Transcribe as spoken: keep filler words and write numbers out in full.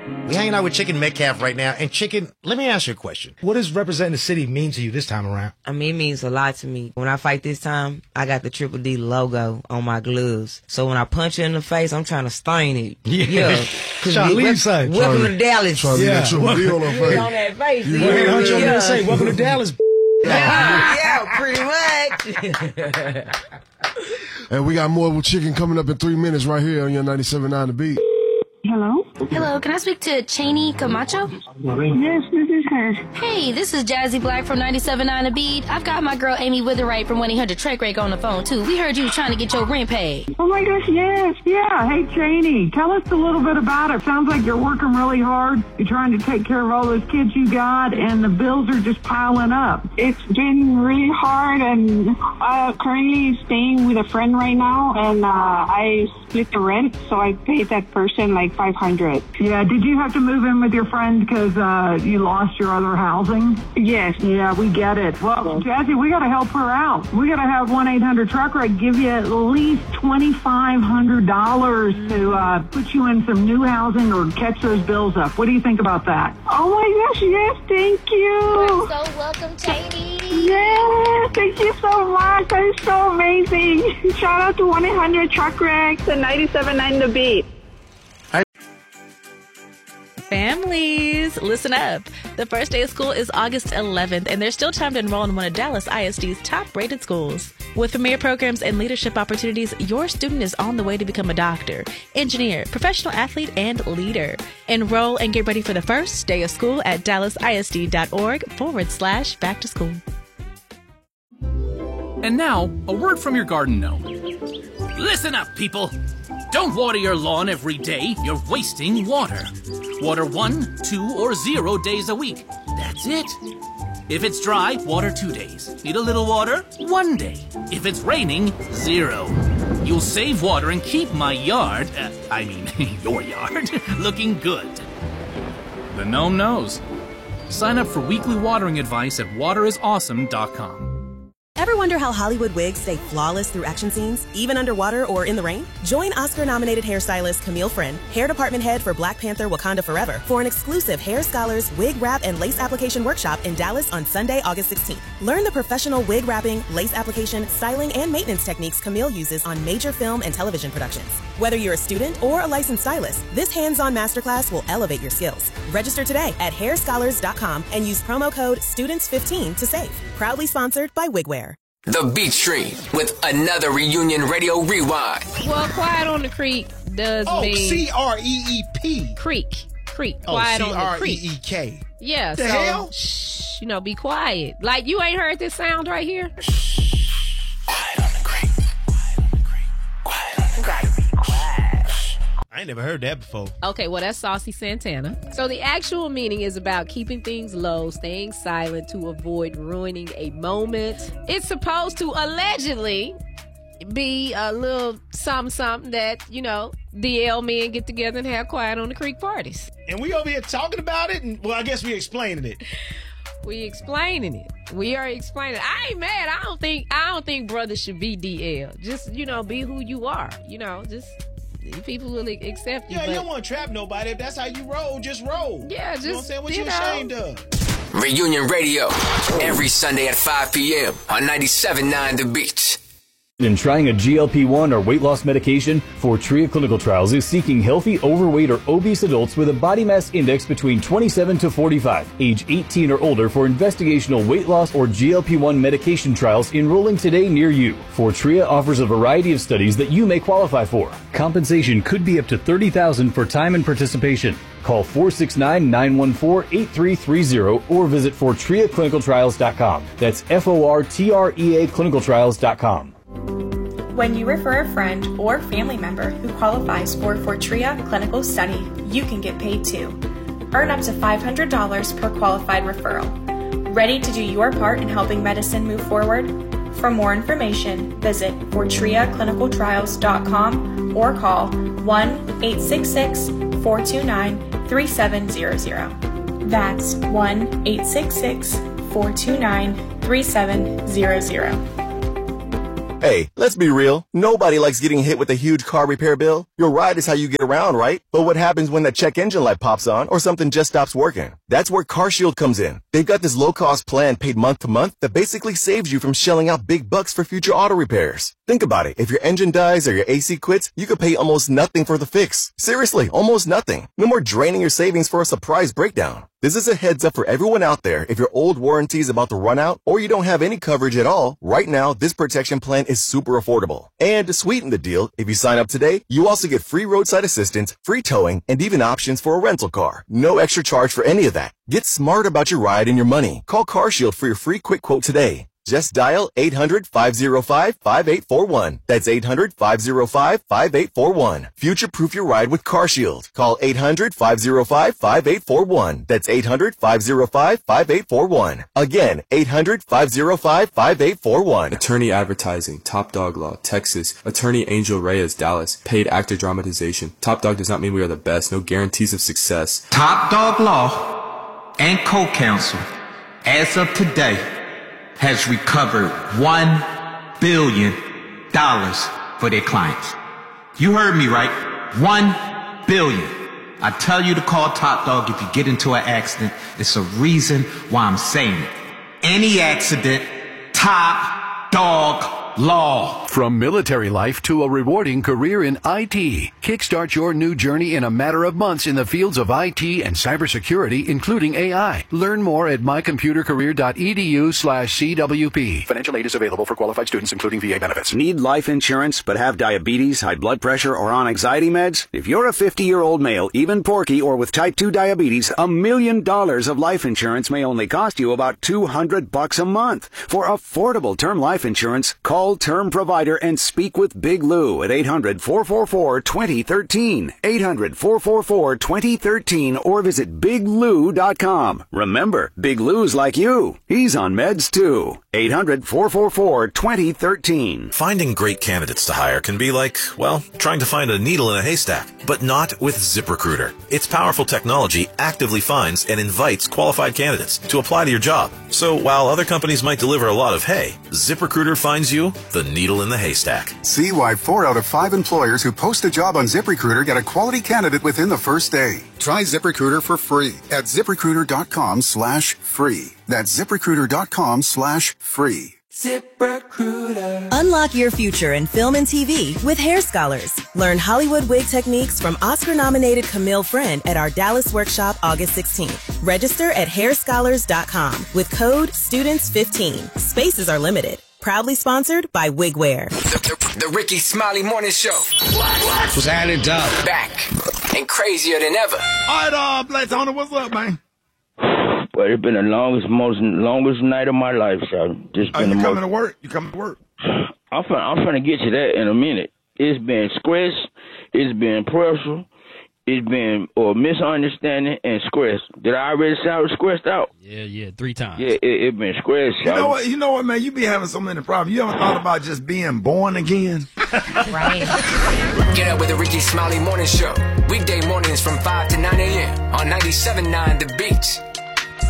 We're hanging out with Chicken Metcalf right now. And Chicken, let me ask you a question. What does representing the city mean to you this time around? I mean, it means a lot to me. When I fight this time, I got the Triple D logo on my gloves. So when I punch you in the face, I'm trying to stain it. Yeah. Yeah. Charlie say. Welcome to Dallas. Charlie, Yeah. that Triple D on her face. On that face. You yeah. really Hunch over there yeah. say, welcome to Dallas. Yeah, yeah, pretty much. And we got more with Chicken coming up in three minutes right here on your ninety-seven point nine The Beat. Hello? Hello, can I speak to Cheney Camacho? Yes, this is her. Hey, this is Jazzy Black from ninety-seven point nine The Beat. I've got my girl Amy Witherite from one eight hundred Trek Rake on the phone, too. We heard you trying to get your rent paid. Oh my gosh, yes, yeah. Hey, Cheney, tell us a little bit about it. Sounds like you're working really hard. You're trying to take care of all those kids you got, and the bills are just piling up. It's been really hard, and I'm currently staying with a friend right now, and uh, I split the rent, so I paid that person like five hundred dollars. Yeah, did you have to move in with your friend because uh, you lost your other housing? Yes. Yeah, we get it. Well, Jazzy, we got to help her out. We got to have one eight hundred Truck Rate give you at least twenty-five hundred dollars to uh, put you in some new housing or catch those bills up. What do you think about that? Oh my gosh, yes, thank you. You're so welcome, Cheney. Yes, thank you so much. That is so amazing. Shout out to one eight hundred Truck Wreck and ninety-seven point nine The Beat. Families, listen up. The first day of school is August eleventh, and there's still time to enroll in one of Dallas I S D's top-rated schools. With premier programs and leadership opportunities, your student is on the way to become a doctor, engineer, professional athlete, and leader. Enroll and get ready for the first day of school at dallasisd.org forward slash back to school. And now, a word from your garden gnome. Listen up, people. Don't water your lawn every day. You're wasting water. Water one, two, or zero days a week. That's it. If it's dry, water two days. Need a little water? One day. If it's raining, zero. You'll save water and keep my yard, uh, I mean, your yard, looking good. The gnome knows. Sign up for weekly watering advice at water is awesome dot com. Ever wonder how Hollywood wigs stay flawless through action scenes, even underwater or in the rain? Join Oscar-nominated hairstylist Camille Friend, hair department head for Black Panther Wakanda Forever, for an exclusive Hair Scholars wig wrap and lace application workshop in Dallas on Sunday, August sixteenth. Learn the professional wig wrapping, lace application, styling, and maintenance techniques Camille uses on major film and television productions. Whether you're a student or a licensed stylist, this hands-on masterclass will elevate your skills. Register today at hair scholars dot com and use promo code students fifteen to save. Proudly sponsored by Wigwear. The Beat Stream with another Reunion Radio Rewind. Well, Quiet on the Creek does oh, mean... C R E E P. Creek. Creek. Oh, Quiet on the C R E Creek. E K. Yeah, the so, hell? shh, you know, be quiet. Like, you ain't heard this sound right here? Quiet on the creek. Quiet on the creek. Quiet on the creek. Quiet. I ain't never heard that before. Okay, well, that's Saucy Santana. So the actual meaning is about keeping things low, staying silent to avoid ruining a moment. It's supposed to allegedly be a little something, something that, you know, D L men get together and have Quiet on the Creek parties. And we over here talking about it, and, well, I guess we explaining it. We explaining it. We are explaining. I ain't mad. I don't think, I don't think brothers should be D L. Just, you know, be who you are. You know, just... people will accept you. Yeah, but... you don't want to trap nobody. If that's how you roll, just roll. Yeah, just, you know what I'm saying? What you you know. ashamed of? Reunion Radio, every Sunday at five p.m. on ninety-seven point nine The Beat. In trying a G L P one or weight loss medication, Fortrea Clinical Trials is seeking healthy, overweight, or obese adults with a body mass index between twenty-seven to forty-five, age eighteen or older for investigational weight loss or G L P one medication trials enrolling today near you. Fortrea offers a variety of studies that you may qualify for. Compensation could be up to thirty thousand dollars for time and participation. Call four six nine, nine one four, eight three three zero or visit fortrea clinical trials dot com. That's F O R T R E A clinical trials dot com. When you refer a friend or family member who qualifies for Fortrea Clinical Study, you can get paid too. Earn up to five hundred dollars per qualified referral. Ready to do your part in helping medicine move forward? For more information, visit fortrea clinical trials dot com or call one eight six six, four two nine, three seven zero zero. That's one eight six six, four two nine, three seven zero zero. Hey, let's be real. Nobody likes getting hit with a huge car repair bill. Your ride is how you get around, right? But what happens when that check engine light pops on or something just stops working? That's where CarShield comes in. They've got this low-cost plan paid month to month that basically saves you from shelling out big bucks for future auto repairs. Think about it. If your engine dies or your A C quits, you could pay almost nothing for the fix. Seriously, almost nothing. No more draining your savings for a surprise breakdown. This is a heads up for everyone out there. If your old warranty is about to run out or you don't have any coverage at all, right now, this protection plan is super affordable. And to sweeten the deal, if you sign up today, you also get free roadside assistance, free towing, and even options for a rental car. No extra charge for any of that. Get smart about your ride and your money. Call CarShield for your free quick quote today. Just dial eight hundred, five oh five, five eight four one. That's eight hundred, five oh five, five eight four one. Future-proof your ride with CarShield. Call eight hundred, five oh five, five eight four one. That's eight hundred, five oh five, five eight four one. Again, eight hundred, five oh five, five eight four one. Attorney Advertising, Top Dog Law, Texas. Attorney Angel Reyes, Dallas. Paid actor dramatization. Top Dog does not mean we are the best. No guarantees of success. Top Dog Law and Co-Counsel, as of today, has recovered one billion dollars for their clients. You heard me right. one billion dollars. I tell you to call Top Dog if you get into an accident. It's a reason why I'm saying it. Any accident, Top Dog Law. From military life to a rewarding career in I T. Kickstart your new journey in a matter of months in the fields of I T and cybersecurity, including A I. Learn more at mycomputercareer.edu slash CWP. Financial aid is available for qualified students, including V A benefits. Need life insurance but have diabetes, high blood pressure, or on anxiety meds? If you're a fifty-year-old male, even porky, or with type two diabetes, a million dollars of life insurance may only cost you about two hundred bucks a month. For affordable term life insurance, call Term Provider and speak with Big Lou at eight hundred, four four four, two zero one three, eight hundred, four four four, two zero one three, or visit big lou dot com. Remember, Big Lou's like you. He's on meds too. eight hundred, four four four, two zero one three. Finding great candidates to hire can be like, well, trying to find a needle in a haystack, but not with ZipRecruiter. Its powerful technology actively finds and invites qualified candidates to apply to your job. So while other companies might deliver a lot of hay, ZipRecruiter finds you the needle in the haystack. See why four out of five employers who post a job on ZipRecruiter get a quality candidate within the first day. Try ZipRecruiter for free at ZipRecruiter.com slash free. That's ZipRecruiter.com slash free. ZipRecruiter. Unlock your future in film and T V with Hair Scholars. Learn Hollywood wig techniques from Oscar-nominated Camille Friend at our Dallas workshop August sixteenth. Register at hair scholars dot com with code students fifteen. Spaces are limited. Proudly sponsored by Wigwear. The, the, the Ricky Smiley Morning Show. What? What? What's happening, Doug? Back and crazier than ever. All right, uh, Black Tony, what's up, man? Well, it's been the longest, most longest night of my life, son. Just Are been you the coming most... to work? You coming to work? I'm finna, I'm finna get to that in a minute. It's been stress, it's been pressure, it's been uh, misunderstanding and stress. Did I already sound stressed out? Yeah, yeah, three times. Yeah, it, it been stressed. You know what? You know what, man? You be having so many problems. You ever thought about just being born again? Right. Get up with the Ricky Smiley Morning Show. Weekday mornings from five to nine a.m. on ninety-seven point nine The Beach.